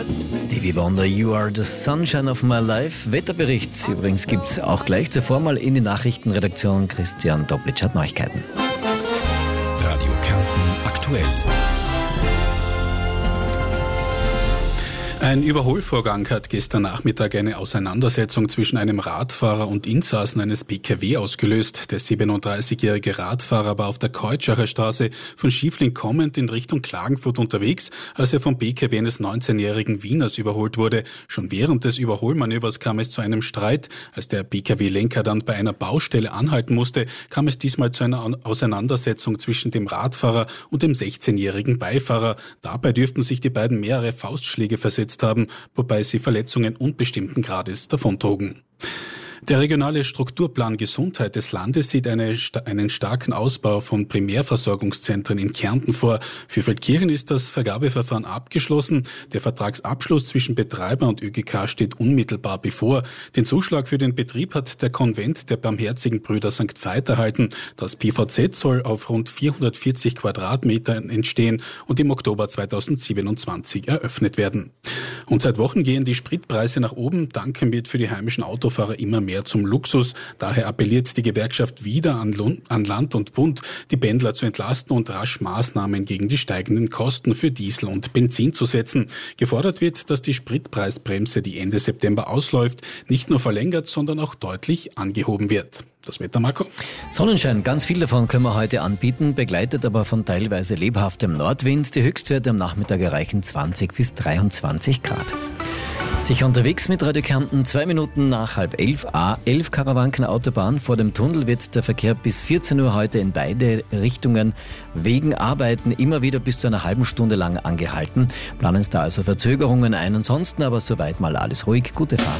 Stevie Wonder, You Are the Sunshine of My Life. Wetterbericht übrigens gibt es auch gleich. Zuvor mal in die Nachrichtenredaktion. Christian Doblitsch hat Neuigkeiten. Radio Kärnten aktuell. Ein Überholvorgang hat gestern Nachmittag eine Auseinandersetzung zwischen einem Radfahrer und Insassen eines PKW ausgelöst. Der 37-jährige Radfahrer war auf der Keutschachner Straße von Schiefling kommend in Richtung Klagenfurt unterwegs, als er vom PKW eines 19-jährigen Wieners überholt wurde. Schon während des Überholmanövers kam es zu einem Streit. Als der PKW-Lenker dann bei einer Baustelle anhalten musste, kam es diesmal zu einer Auseinandersetzung zwischen dem Radfahrer und dem 16-jährigen Beifahrer. Dabei dürften sich die beiden mehrere Faustschläge versetzt haben, wobei sie Verletzungen unbestimmten Grades davontrugen. Der regionale Strukturplan Gesundheit des Landes sieht einen starken Ausbau von Primärversorgungszentren in Kärnten vor. Für Feldkirchen ist das Vergabeverfahren abgeschlossen. Der Vertragsabschluss zwischen Betreiber und ÖGK steht unmittelbar bevor. Den Zuschlag für den Betrieb hat der Konvent der Barmherzigen Brüder St. Veit erhalten. Das PVZ soll auf rund 440 Quadratmetern entstehen und im Oktober 2027 eröffnet werden. Und seit Wochen gehen die Spritpreise nach oben. Tanken wird für die heimischen Autofahrer immer mehr zum Luxus. Daher appelliert die Gewerkschaft wieder an Land und Bund, die Pendler zu entlasten und rasch Maßnahmen gegen die steigenden Kosten für Diesel und Benzin zu setzen. Gefordert wird, dass die Spritpreisbremse, die Ende September ausläuft, nicht nur verlängert, sondern auch deutlich angehoben wird. Das Wetter, Marco? Sonnenschein, ganz viel davon können wir heute anbieten, begleitet aber von teilweise lebhaftem Nordwind. Die Höchstwerte am Nachmittag erreichen 20 bis 23 Grad. Sicher unterwegs mit Radio Kärnten, 2 Minuten nach 10:30, A11 Karawanken Autobahn. Vor dem Tunnel wird der Verkehr bis 14 Uhr heute in beide Richtungen wegen Arbeiten immer wieder bis zu einer halben Stunde lang angehalten. Planen Sie da also Verzögerungen ein, ansonsten aber soweit mal alles ruhig. Gute Fahrt.